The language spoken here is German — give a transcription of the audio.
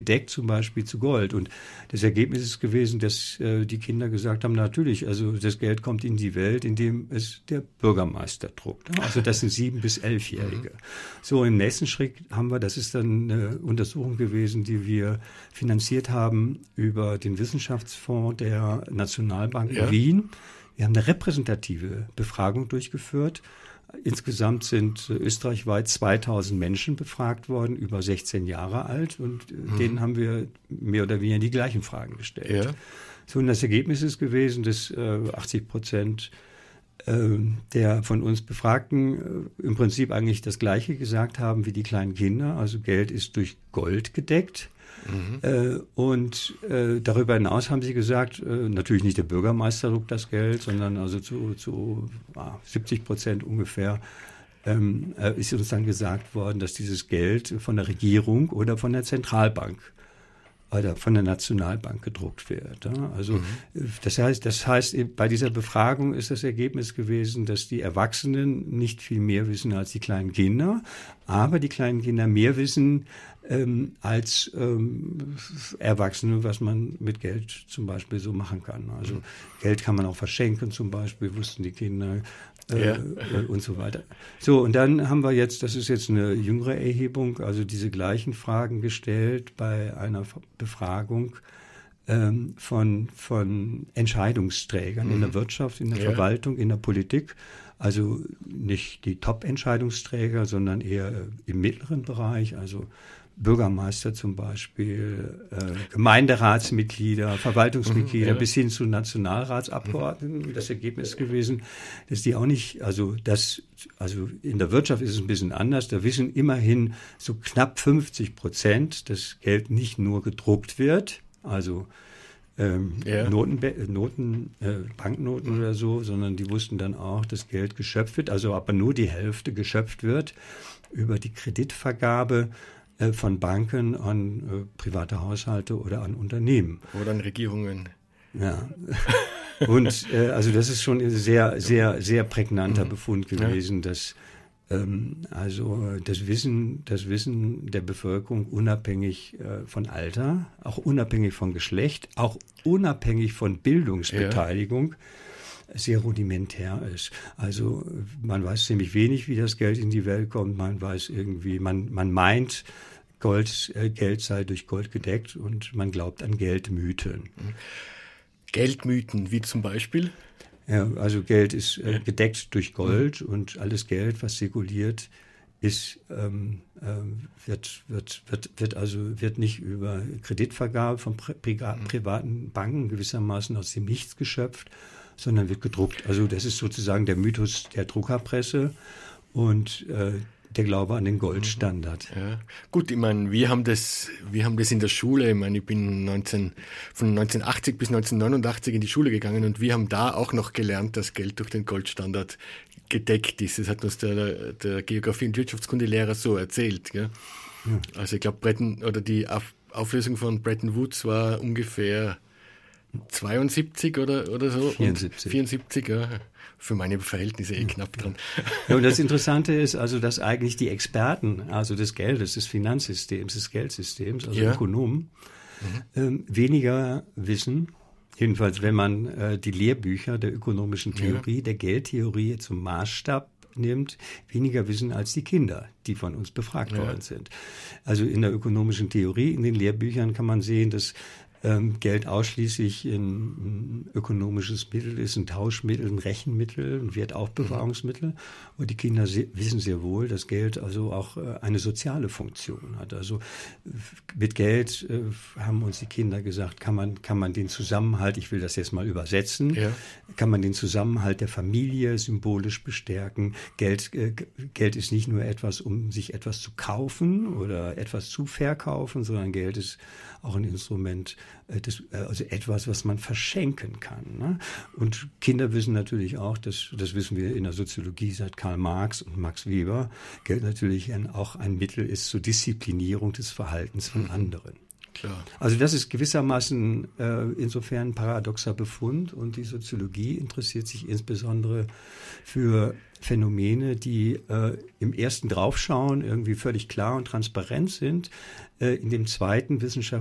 gedeckt zum Beispiel zu Gold. Und das Ergebnis ist gewesen, dass die Kinder gesagt haben, natürlich, also das Geld kommt in die Welt, indem es der Bürgermeister druckt. Also das sind 7- bis 11-Jährige. So, im nächsten Schritt haben wir, das ist dann eine Untersuchung gewesen, die wir finanziert haben über den Wissenschaftsfonds der Nationalbank in Wien. Wir haben eine repräsentative Befragung durchgeführt. Insgesamt sind österreichweit 2000 Menschen befragt worden, über 16 Jahre alt, und denen haben wir mehr oder weniger die gleichen Fragen gestellt. Ja. So, und das Ergebnis ist gewesen, dass 80% der von uns Befragten im Prinzip eigentlich das Gleiche gesagt haben wie die kleinen Kinder. Also Geld ist durch Gold gedeckt. Und darüber hinaus haben sie gesagt, natürlich nicht der Bürgermeister druckt das Geld, sondern also zu 70% ungefähr ist uns dann gesagt worden, dass dieses Geld von der Regierung oder von der Zentralbank oder von der Nationalbank gedruckt wird. Also das heißt, bei dieser Befragung ist das Ergebnis gewesen, dass die Erwachsenen nicht viel mehr wissen als die kleinen Kinder, aber die kleinen Kinder mehr wissen als Erwachsene, was man mit Geld zum Beispiel so machen kann. Also Geld kann man auch verschenken zum Beispiel, wussten die Kinder. Und so weiter. So, und dann haben wir jetzt, das ist jetzt eine jüngere Erhebung, also diese gleichen Fragen gestellt bei einer Befragung von Entscheidungsträgern in der Wirtschaft, in der Verwaltung, in der Politik. Also nicht die Top-Entscheidungsträger, sondern eher im mittleren Bereich, also Bürgermeister zum Beispiel, Gemeinderatsmitglieder, Verwaltungsmitglieder bis hin zu Nationalratsabgeordneten. Das Ergebnis ist gewesen, dass die auch nicht, also in der Wirtschaft ist es ein bisschen anders. Da wissen immerhin so knapp 50%, dass Geld nicht nur gedruckt wird, also Banknoten oder so, sondern die wussten dann auch, dass Geld geschöpft wird, also aber nur die Hälfte geschöpft wird über die Kreditvergabe von Banken an private Haushalte oder an Unternehmen. Oder an Regierungen. Ja. Und also das ist schon ein sehr, sehr, sehr prägnanter Befund gewesen, dass also das Wissen der Bevölkerung unabhängig von Alter, auch unabhängig von Geschlecht, auch unabhängig von Bildungsbeteiligung sehr rudimentär ist. Also man weiß ziemlich wenig, wie das Geld in die Welt kommt. Man weiß irgendwie, man meint, Geld sei durch Gold gedeckt und man glaubt an Geldmythen. Geldmythen, wie zum Beispiel? Ja, also Geld ist gedeckt durch Gold und alles Geld, was zirkuliert, wird nicht über Kreditvergabe von privaten Banken gewissermaßen aus dem Nichts geschöpft, sondern wird gedruckt. Also das ist sozusagen der Mythos der Druckerpresse und der Glaube an den Goldstandard. Ja. Gut, ich meine, wir haben das in der Schule, ich meine, ich bin von 1980 bis 1989 in die Schule gegangen und wir haben da auch noch gelernt, dass Geld durch den Goldstandard gedeckt ist. Das hat uns der Geografie- und Wirtschaftskundelehrer so erzählt. Gell? Ja. Also ich glaube, die Auflösung von Bretton Woods war ungefähr 72 oder so. 74, ja. Für meine Verhältnisse knapp dran. Ja, und das Interessante ist also, dass eigentlich die Experten, also des Geldes, des Finanzsystems, des Geldsystems, also Ökonomen, weniger wissen, jedenfalls wenn man die Lehrbücher der ökonomischen Theorie, der Geldtheorie zum Maßstab nimmt, weniger wissen als die Kinder, die von uns befragt worden sind. Also in der ökonomischen Theorie, in den Lehrbüchern kann man sehen, dass Geld ausschließlich ein ökonomisches Mittel ist, ein Tauschmittel, ein Rechenmittel, ein Wertaufbewahrungsmittel. Und die Kinder wissen sehr wohl, dass Geld also auch eine soziale Funktion hat. Also mit Geld haben uns die Kinder gesagt, kann man den Zusammenhalt, ich will das jetzt mal übersetzen, kann man den Zusammenhalt der Familie symbolisch bestärken. Geld ist nicht nur etwas, um sich etwas zu kaufen oder etwas zu verkaufen, sondern Geld ist auch ein Instrument, also etwas, was man verschenken kann. Ne? Und Kinder wissen natürlich auch, das wissen wir in der Soziologie seit Karl Marx und Max Weber, Geld natürlich auch ein Mittel ist zur Disziplinierung des Verhaltens von anderen. klar. Also das ist gewissermaßen insofern ein paradoxer Befund, und die Soziologie interessiert sich insbesondere für Phänomene, die im ersten Draufschauen irgendwie völlig klar und transparent sind, in dem zweiten wissenschaftlichen